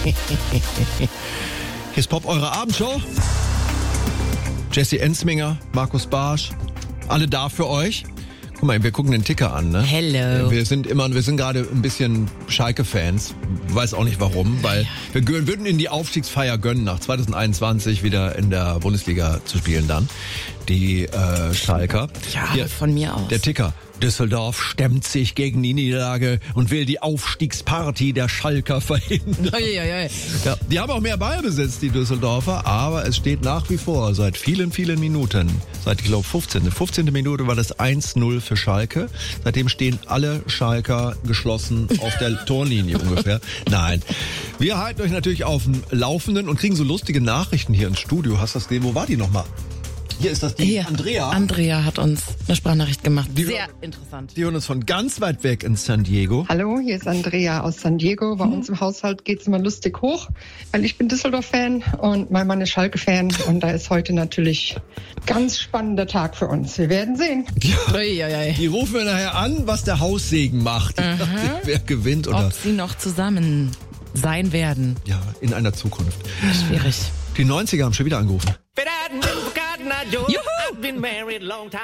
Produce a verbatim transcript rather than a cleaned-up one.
Hier ist Pop, eure Abendshow. Jesse Ensminger, Markus Barsch, alle da für euch. Guck mal, wir gucken den Ticker an, ne? Hello. Wir sind immer, wir sind gerade ein bisschen Schalke-Fans. Weiß auch nicht warum, weil wir gö- würden in die Aufstiegsfeier gönnen, nach zwanzig einundzwanzig wieder in der Bundesliga zu spielen dann. Die äh, Schalker. Ja, Hier, von mir aus. der Ticker. Düsseldorf stemmt sich gegen die Niederlage und will die Aufstiegsparty der Schalker verhindern. Oi, oi, oi. Ja, die haben auch mehr Ballbesitz, die Düsseldorfer, aber es steht nach wie vor seit vielen, vielen Minuten, seit ich glaube fünfzehnte fünfzehnte Minute war das eins null für Schalke. Seitdem stehen alle Schalker geschlossen auf der Torlinie ungefähr. Nein, wir halten euch natürlich auf dem Laufenden und kriegen so lustige Nachrichten hier ins Studio. Hast du das gesehen? Wo war die nochmal? Hier ist das die Hier, Andrea. Andrea hat uns eine Sprachnachricht gemacht. Die Sehr hör- interessant. Die hören uns von ganz weit weg in San Diego. Hallo, hier ist Andrea aus San Diego. Bei uns im Haushalt geht's immer lustig hoch, weil ich bin Düsseldorf-Fan und mein Mann ist Schalke-Fan. Und da ist heute natürlich ganz spannender Tag für uns. Wir werden sehen. Ui, ui, ui. Die rufen wir nachher an, was der Haussegen macht. Wer gewinnt oder Ob sie noch zusammen sein werden. ja, in einer Zukunft. Schwierig. Die neunziger haben schon wieder angerufen. But I've never forgotten our joy. I've been married a long time.